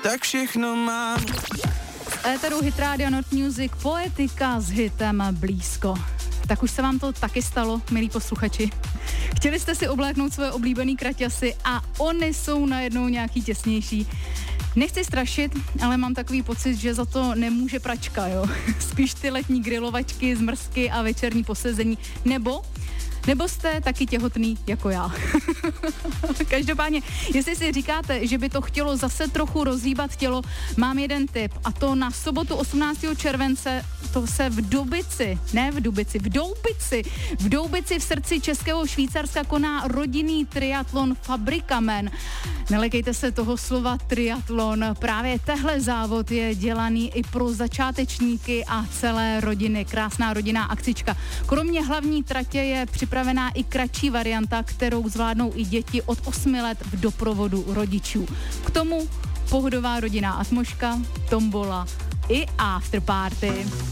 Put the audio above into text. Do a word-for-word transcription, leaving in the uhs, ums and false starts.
tak všechno mám. V éteru Hit Radio Not Music, poetika s hitem Blízko. Tak už se vám to taky stalo, milí posluchači. Chtěli jste si obléknout svoje oblíbený kraťasy a oni jsou najednou nějaký těsnější. Nechci strašit, ale mám takový pocit, že za to nemůže pračka, jo. Spíš ty letní grilovačky, zmrzky a večerní posezení. Nebo, nebo jste taky těhotný jako já. Každopádně, jestli si říkáte, že by to chtělo zase trochu rozhýbat tělo, mám jeden tip, a to na sobotu osmnáctého července, to se v Dubici, ne v Dubici, v Doubici, v Doubici v srdci Českého Švýcarska koná rodinný triatlon Fabrikamen. Nelekejte se toho slova triatlon, právě tehle závod je dělaný i pro začátečníky a celé rodiny. Krásná rodinná akcička. Kromě hlavní tratě je připravená i kratší varianta, kterou zvládnou i děti od osmi let v doprovodu rodičů. K tomu pohodová rodinná atmosféra, tombola i afterparty.